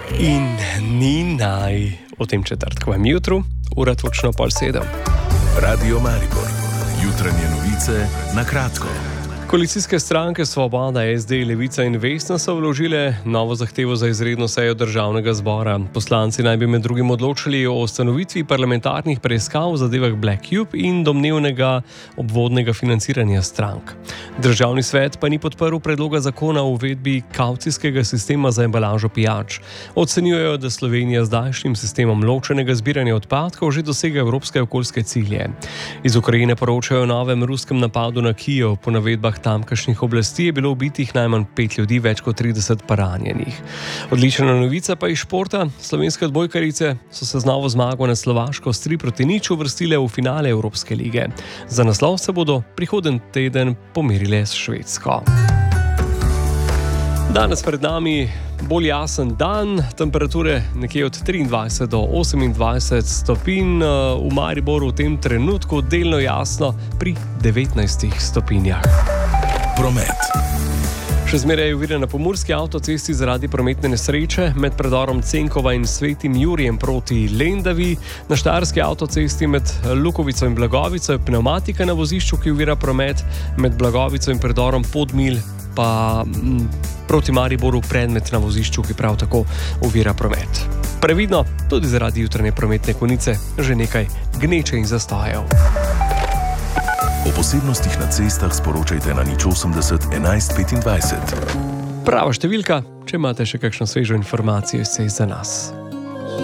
In ni naj v tem četrtkovem jutru, ura točno 6:30. Radio Maribor, jutranje novice na kratko. Koalicijske stranke Svoboda, SD, Levica in Vesna so vložile novo zahtevo za izredno sejo državnega zbora. Poslanci naj bi med drugim odločili o ustanovitvi parlamentarnih preiskav v zadevah Black Cube in domnevnega obvodnega financiranja strank. Državni svet pa ni podprl predloga zakona o uvedbi kavcijskega sistema za embalažo pijač. Ocenjujejo, da Slovenija z zdajšnjim sistemom ločenega zbiranja odpadkov že dosega evropske okoljske cilje. Iz Ukrajine poročajo o novem ruskem napadu na Kijev. Po navedbah tamkajšnjih oblasti je bilo ubitih najmanj 5 ljudi, več kot 30 pa ranjenih. Odlična novica pa iz športa. Slovenske odbojkarice so se z novo zmago na Slovaško s 3-0 uvrstile v finale Evropske lige. Za naslov se bodo prihoden teden pomerile s Švedsko. Danes pred nami bolj jasen dan, temperature nekje od 23 do 28 stopinj, v Mariboru v tem trenutku delno jasno pri 19 stopinjah. Promet. Še zmeraj je ovira na Pomurski avtocesti zaradi prometne nesreče med predorom Cenkova in Svetim Jurijem proti Lendavi. Na Štajerski avtocesti med Lukovico in Blagovico je pnevmatika na vozišču, ki ovira promet, med Blagovico in predorom Podmilj pa proti Mariboru predmet na vozišču, ki prav tako ovira promet. Previdno, tudi zaradi jutranje prometne konice, že nekaj gneče in zastojev. O posebnostih na cestah sporočajte na 080 11 25. Prava številka, če imate še kakšno svežo informacijo, se za nas.